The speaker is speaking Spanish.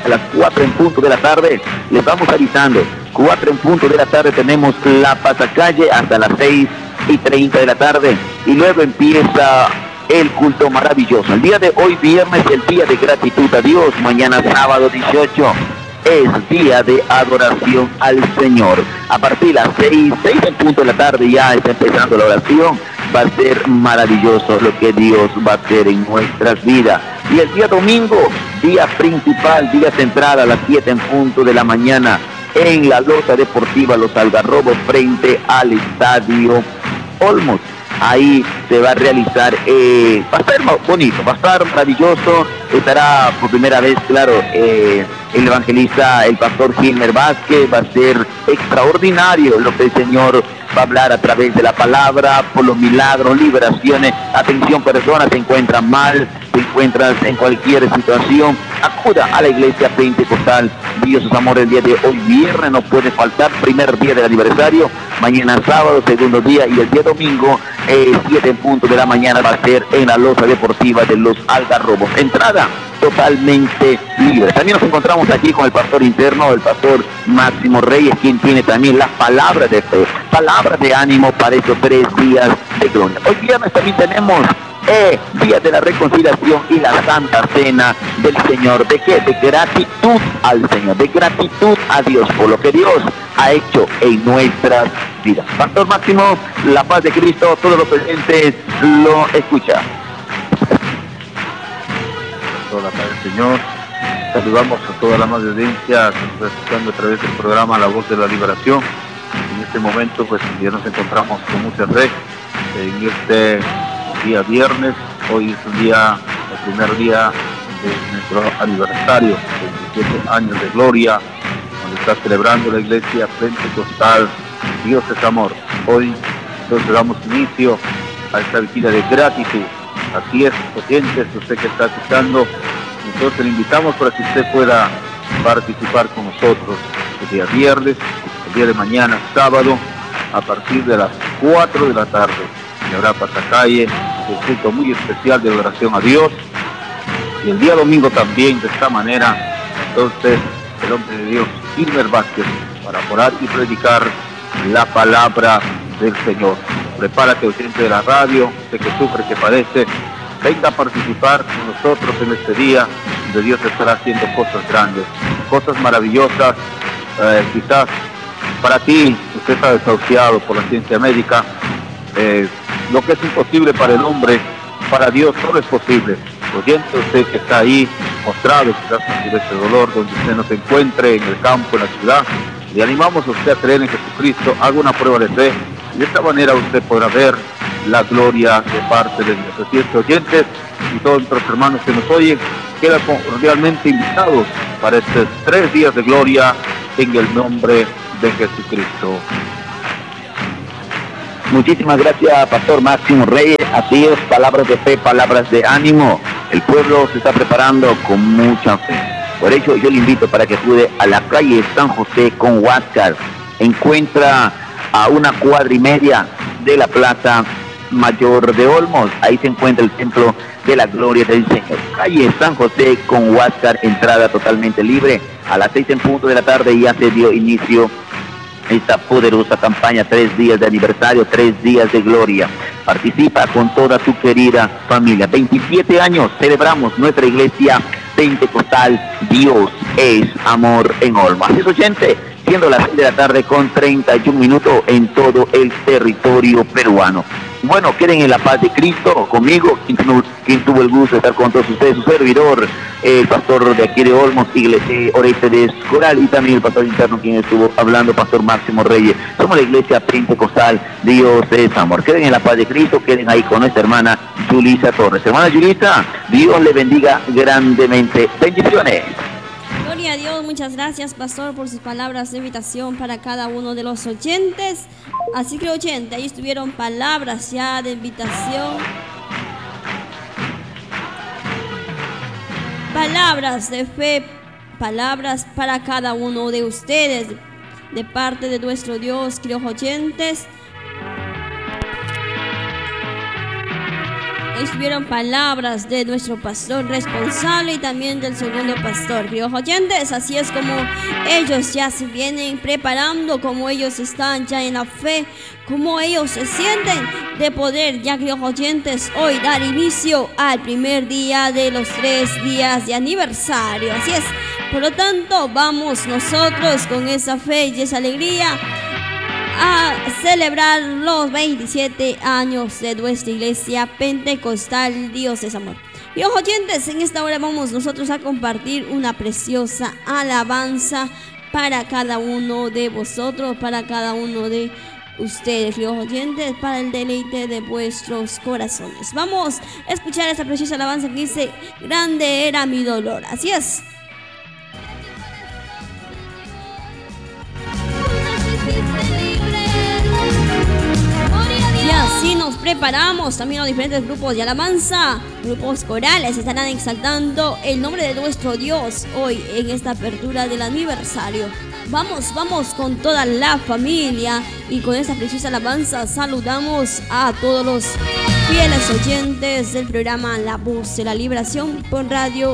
a las 4 en punto de la tarde. Les vamos avisando, 4 en punto de la tarde tenemos la pasacalle hasta las 6:30 de la tarde. Y luego empieza el culto maravilloso. El día de hoy, viernes, el día de gratitud a Dios. Mañana, sábado 18, es día de adoración al Señor. A partir de las 6 en punto de la tarde ya está empezando la oración. Va a ser maravilloso lo que Dios va a hacer en nuestras vidas. Y el día domingo, día principal, día central, a las 7 en punto de la mañana, en la losa deportiva Los Algarrobos, frente al Estadio Olmos. Ahí se va a realizar, va a estar bonito, va a estar maravilloso. Estará por primera vez, claro, el evangelista, el pastor Gilmer Vázquez. Va a ser extraordinario lo que el Señor va a hablar a través de la palabra, por los milagros, liberaciones. Atención, personas se encuentran mal, te encuentras en cualquier situación, acuda a la iglesia pentecostal Dios es Amor. El día de hoy, viernes, no puede faltar, primer día del aniversario. Mañana sábado, segundo día, y el día domingo, 7 en punto de la mañana, va a ser en la losa deportiva de Los Algarrobos. Entrada totalmente libre. También nos encontramos aquí con el pastor interno, el pastor Máximo Reyes, quien tiene también las palabras de fe, palabras de ánimo para estos 3 días de gloria. Hoy viernes también tenemos día de la reconciliación y la Santa Cena del Señor. ¿De qué? De gratitud al Señor, de gratitud a Dios por lo que Dios ha hecho en nuestras vidas. Pastor Máximo, la paz de Cristo, todos los presentes lo escuchan. Toda la paz del Señor. Saludamos a toda la amable audiencia que nos está escuchando a través del programa La Voz de la Liberación. En este momento, pues ya nos encontramos con mucha fe en este día viernes. Hoy es el primer día de nuestro aniversario, 27 años de gloria, donde está celebrando la iglesia pentecostal Dios es Amor. Hoy entonces damos inicio a esta vigilia de gratitud. Así es, oyentes, usted que está escuchando, entonces le invitamos para que usted pueda participar con nosotros el día viernes, el día de mañana, sábado, a partir de las 4 de la tarde. Y habrá pasacalle, un culto muy especial de adoración a Dios. Y el día domingo también, de esta manera, entonces, el hombre de Dios, Gilmer Vázquez, para orar y predicar la palabra del Señor. Prepárate, oyente de la radio, usted que sufre, que padece, venga a participar con nosotros en este día, donde Dios estará haciendo cosas grandes, cosas maravillosas. Quizás para ti, usted está desahuciado por la ciencia médica. Lo que es imposible para el hombre, para Dios todo es posible. Oyente, usted que está ahí postrado, quizás con ese dolor, donde usted no se encuentre, en el campo, en la ciudad, le animamos a usted a creer en Jesucristo. Haga una prueba de fe y de esta manera usted podrá ver la gloria de parte de Dios. Así es que, oyentes y todos nuestros hermanos que nos oyen, quedan cordialmente invitados para estos 3 días de gloria en el nombre de Jesucristo. Muchísimas gracias, Pastor Máximo Reyes. Así es, palabras de fe, palabras de ánimo. El pueblo se está preparando con mucha fe. Por ello, yo le invito para que acude a la calle San José con Huáscar. Encuentra a 1,5 cuadras de la Plaza Mayor de Olmos. Ahí se encuentra el Templo de la Gloria del Señor. Calle San José con Huáscar, entrada totalmente libre. A las 6 en punto de la tarde ya se dio inicio esta poderosa campaña, 3 días de aniversario, 3 días de gloria. Participa con toda tu querida familia. 27 años celebramos nuestra iglesia pentecostal Dios es Amor en Olmos. Así es, oyente, siendo las 6 de la tarde con 31 minutos en todo el territorio peruano. Bueno, queden en la paz de Cristo conmigo, quien tuvo el gusto de estar con todos ustedes, su servidor, el pastor de aquí de Olmos, Iglesia Oreste de Escoral, y también el pastor interno quien estuvo hablando, Pastor Máximo Reyes. Somos la iglesia pentecostal Dios es Amor. Queden en la paz de Cristo, queden ahí con nuestra hermana Yulisa Torres. Hermana Yulisa, Dios le bendiga grandemente. Bendiciones. Gloria a Dios, muchas gracias, pastor, por sus palabras de invitación para cada uno de los oyentes. Así que, oyente, ahí estuvieron palabras ya de invitación, palabras de fe, palabras para cada uno de ustedes, de parte de nuestro Dios, queridos oyentes. estuvieron palabras de nuestro pastor responsable y también del segundo pastor, queridos oyentes. Así es como ellos ya se vienen preparando, como ellos están ya en la fe, como ellos se sienten de poder, ya, queridos oyentes, hoy dar inicio al primer día de los 3 días de aniversario. Así es, por lo tanto, vamos nosotros con esa fe y esa alegría a celebrar los 27 años de nuestra iglesia pentecostal Dios es Amor. Y los oyentes, en esta hora vamos nosotros a compartir una preciosa alabanza para cada uno de vosotros, para cada uno de ustedes, los oyentes, para el deleite de vuestros corazones. Vamos a escuchar esta preciosa alabanza que dice: grande era mi dolor. Así es. Y así nos preparamos. También los diferentes grupos de alabanza, grupos corales, estarán exaltando el nombre de nuestro Dios hoy en esta apertura del aniversario. Vamos con toda la familia y con esta preciosa alabanza saludamos a todos los fieles oyentes del programa La Voz de la Liberación por Radio